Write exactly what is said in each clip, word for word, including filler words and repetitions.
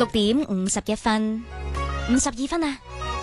六點五十一分，五十二分啊！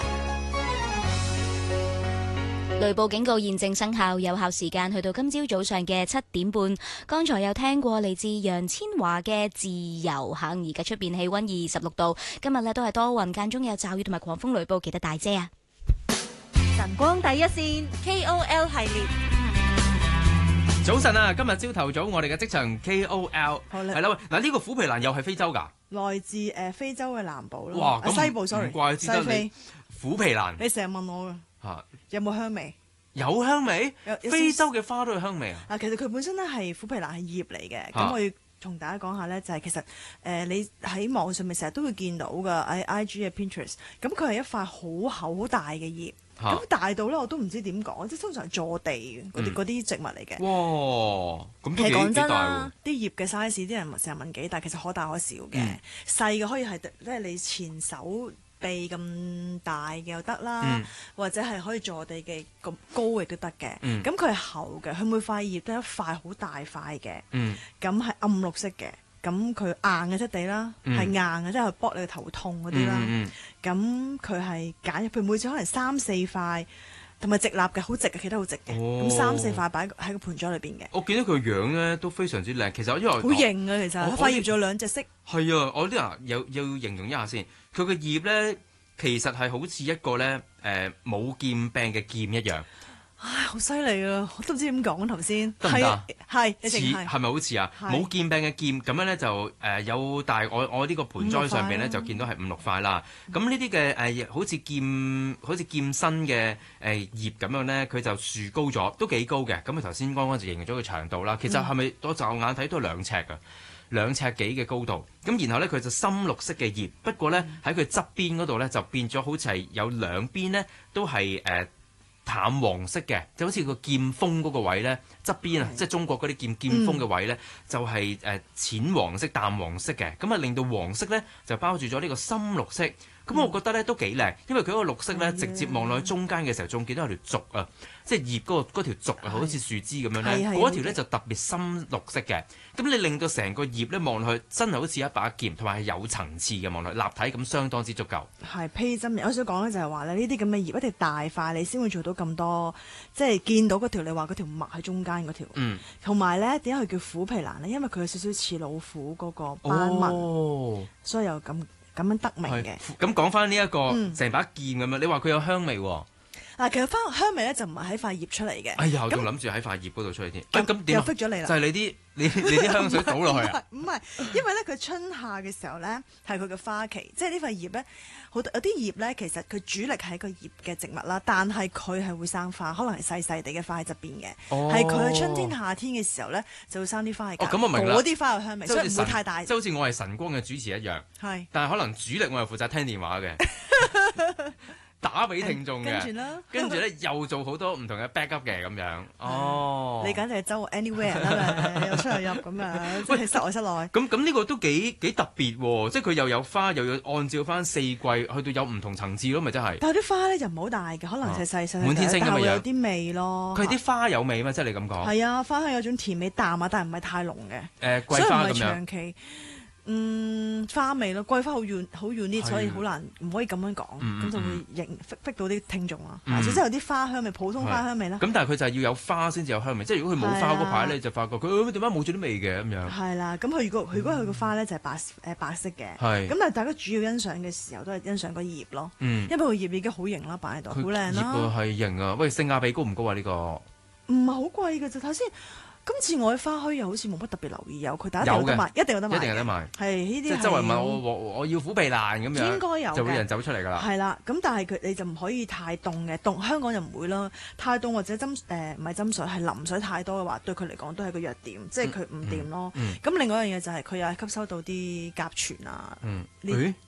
雷暴警告現正生效，有效時間去到今朝早上嘅七點半。剛才有聽過嚟自楊千嬅嘅《自由行》，而家出邊氣溫二十六度。今日呢都係多雲，間中有驟雨同埋狂風雷暴，記得帶遮啊！ 晨光第一線 K O L 系列。 早晨啊！今日朝頭早我哋嘅職場 K O L 係啦，嗱呢個虎皮蘭又係非洲㗎， 來自誒、呃、非洲嘅南部咯。 哇！ 啊、西部 sorry， 唔怪之得你虎皮蘭。 你成日問我㗎嚇、啊，有冇香味？ 有香味？ 有有非洲嘅花都有香味啊！ 嗱，其實佢本身咧係虎皮蘭係葉嚟嘅，咁、 啊、 我要同大家講下咧，就係、是、其實誒、呃、你喺網上面成日都會見到㗎，喺 I G 嘅 Pinterest，咁佢係一塊好厚好大嘅葉。咁、啊、大到咧，我都唔知點講，即係通常係坐地嘅嗰啲嗰啲植物嚟嘅。 哇！咁都幾其實講真幾大啦，啲葉嘅 size 啲人成日問幾大，其實可大可小嘅。嗯、細嘅可以係即係你前手臂咁大嘅又得啦，嗯、或者係可以坐地嘅咁高亦都得嘅。咁佢係厚嘅，佢每塊葉都係一塊好大塊嘅。咁係、嗯、暗綠色嘅。咁佢硬嘅質地啦，係、嗯、硬嘅，即係剝你個頭痛嗰啲啦。咁佢係揀入，佢每次可能三四塊，同埋直立嘅，好直嘅，企得好直嘅。咁、哦、三四塊擺喺個盆栽裏邊嘅。 我見到佢個樣咧都非常之靚，其實因為好型啊，其實塊葉仲有兩隻色。 係啊，我啲人有要形容一下先，佢個葉咧其實係好似一個咧誒冇劍柄嘅劍一樣。 唉，好犀利啊！我都唔知點講頭先。 得唔得？ 係似係咪好似啊？冇劍柄嘅劍咁樣咧就誒、呃、有大我我呢個盆栽上邊咧就見到係五六塊啦。咁呢啲嘅誒好似劍好似劍身嘅誒葉咁樣咧，佢就豎高咗，都幾高嘅。咁佢頭先剛剛就形容咗個長度啦。其實係咪我驟眼睇都係兩尺㗎？兩尺幾嘅高度。咁然後咧佢就深綠色嘅葉，不過咧喺佢側邊嗰度咧就變咗好似係有兩邊咧都係誒。呃淡黃色嘅，就好似個劍鋒嗰個位咧，側邊啊，即係中國嗰啲劍劍鋒嘅位咧，就係誒淺黃色、淡黃色嘅，咁啊令到黃色咧就包住咗呢個深綠色。咁、嗯、我覺得咧都幾靚，因為佢嗰個綠色咧，直接望落去中間嘅時候，仲見到有條軸啊，即係葉嗰個嗰條軸啊，好似樹枝咁樣咧，嗰一條咧就特別深綠色嘅。咁你令到成個葉咧望落去，真係好似一把劍，同埋係有層次嘅望落去，立體咁相當之足夠。 係披針，我想講咧就係話咧，呢啲咁嘅葉一定大塊，你先會做到咁多，即係見到嗰條你話嗰條脈喺中間嗰條。嗯。同埋咧，點解佢叫虎皮蘭咧？因為佢有少少似老虎嗰個斑紋，哦、所以有咁。咁樣得名嘅。 咁講翻呢一個成、嗯、把劍咁樣，你話佢有香味喎、哦？ 嗱，其實翻香味咧就唔係喺塊葉出嚟嘅。 哎呀，我仲諗住喺塊葉嗰度出嚟添。咁咁點又 fit 咗你啦？ 就係你啲你你啲香水倒落去啊？ 唔係，因為咧佢春夏嘅時候咧係佢嘅花期，即係呢塊葉咧好多有啲葉咧其實佢主力係一個葉嘅植物啦，但係佢係會生花，可能係細細地嘅花喺側邊嘅。哦。係佢春天夏天嘅時候咧就會生啲花喺。 哦，咁我明啦。 嗰啲花有香味，所以唔會太大。 即係好似我係晨光嘅主持一樣。係。但係可能主力我係負責聽電話嘅。打俾聽眾嘅，跟住咧，跟住咧又做好多唔同嘅 backup 嘅咁樣。哦， 你簡直係周 anywhere 啦，你又出又入咁樣，即係室外室內。 咁咁呢個都幾幾特別喎，即係佢又有花，又要按照翻四季去到有唔同層次咯，咪真係。但係啲花咧就唔好大嘅，可能係細細細， 滿天星咁嘅樣， 但係有啲味咯。 佢啲花有味嘛？即係你咁講。 係啊，花香有種甜味淡啊，但係唔係太濃嘅。 誒，桂花咁樣。 所以唔係長期。嗯，花味咯，桂花好遠好遠啲，所以好難唔可以咁樣講，咁、嗯、就會影 fit 到啲聽眾啦。或者、嗯、有啲花香味，普通花香味啦。咁但係佢就係要有花先至有香味，即係如果佢冇花嗰排咧，就發覺佢點解冇咗啲味嘅咁樣。 係啦，咁佢如果如果佢個花咧就係白誒白色嘅，咁但係大家主要欣賞嘅時候都係欣賞個葉咯，嗯、因為個葉已經好型啦，擺喺度好靚啦。 葉係型啊！喂，性價比高唔高啊？呢、呢個唔係好貴嘅就睇先。今次我喺花墟又好似冇乜特別留意有佢，但係一定有得賣，一定有得賣， 一定有得賣。 係呢啲， 即係周圍問我，我我要虎皮蘭咁樣， 應該有就會有人走出嚟㗎啦。 係啦，咁但係佢你就唔可以太凍嘅，凍香港就唔會啦。太凍或者斟誒唔係斟水，係淋水太多嘅話，對佢嚟講都係個弱點，即係佢唔掂咯。咁、嗯嗯、另外一樣嘢就係佢又係吸收到啲甲醛啊。嗯，